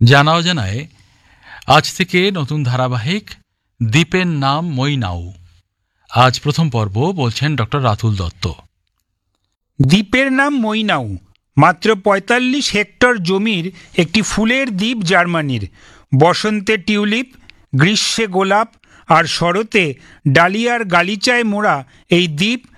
জানা অজানায় আজ থেকে নতুন ধারাবাহিক দ্বীপের নাম মইনাউ। আজ প্রথম পর্ব, বলছেন ডক্টর রাতুল দত্ত। দ্বীপের নাম মইনাউ। মাত্র ৪৫ হেক্টর জমির একটি ফুলের দ্বীপ জার্মানির। বসন্তে টিউলিপ, গ্রীষ্মে গোলাপ আর শরতে ডালিয়ার গালিচায় মোড়া এই দ্বীপ